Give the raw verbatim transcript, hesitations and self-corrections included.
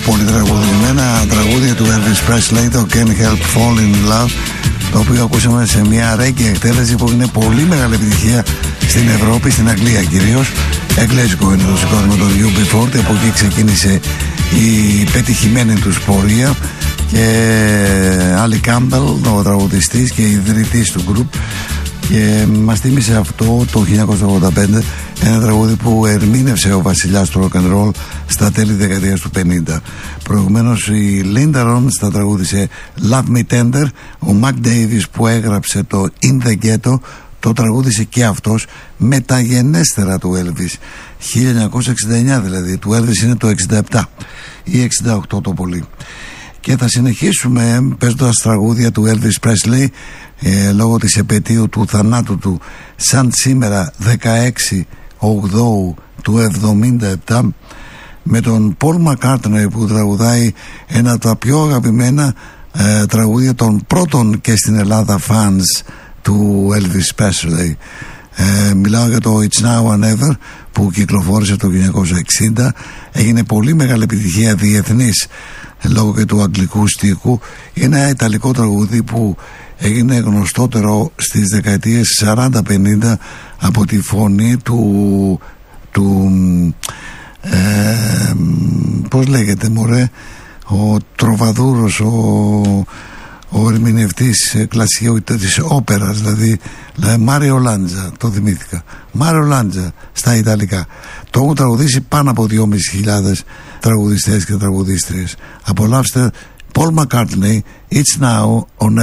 πολυτραγουδημένα τραγούδια του Elvis Presley, το Can't Help Falling in Love, το οποίο ακούσαμε σε μια ρέγγι εκτέλεση που είναι πολύ μεγάλη επιτυχία στην Ευρώπη, στην Αγγλία κυρίως. Εγγλέζικο είναι το συγκρότημα των γιου μπι φορτι, από εκεί ξεκίνησε η πετυχημένη τους πορεία, και Άλι Κάμπελ, ο τραγουδιστής και ιδρυτής του γκρουπ, και μας θύμισε αυτό το χίλια εννιακόσια ογδόντα πέντε, ένα τραγούδι που ερμήνευσε ο βασιλιάς του rock and roll στα τέλη δεκαετίας του πενήντα. Προηγουμένως η Linda Ronstadt τραγούδισε Love Me Tender. Ο Mac Davis που έγραψε το In the Ghetto το τραγούδισε και αυτός μεταγενέστερα του Elvis, χίλια εννιακόσια εξήντα εννιά δηλαδή. Του Elvis είναι το εξήντα επτά ή εξήντα οκτώ το πολύ. Και θα συνεχίσουμε παίζοντας τραγούδια του Elvis Presley ε, λόγω της επετείου του θανάτου του, σαν σήμερα δεκαέξι ογδόου του εβδομήντα επτά, με τον Paul McCartney που τραγουδάει ένα από τα πιο αγαπημένα ε, τραγούδια των πρώτων και στην Ελλάδα fans του Elvis Presley. Ε, μιλάω για το It's Now or Never που κυκλοφόρησε το χίλια εννιακόσια εξήντα. Έγινε πολύ μεγάλη επιτυχία διεθνής λόγω και του αγγλικού στίχου. Είναι ένα ιταλικό τραγούδι που έγινε γνωστότερο στις δεκαετίες σαράντα πενήντα από τη φωνή του, του ε, πώς λέγεται μωρέ, ο τροβαδούρος, ο, ο ερμηνευτής κλασικού της όπερας, δηλαδή, δηλαδή Μάριο Λάντζα, το θυμήθηκα, Μάριο Λάντζα στα Ιταλικά. Το έχουν τραγουδήσει πάνω από δυόμισι χιλιάδες τραγουδιστές και τραγουδίστριες. Απολαύστε Paul McCartney, It's Now or Never.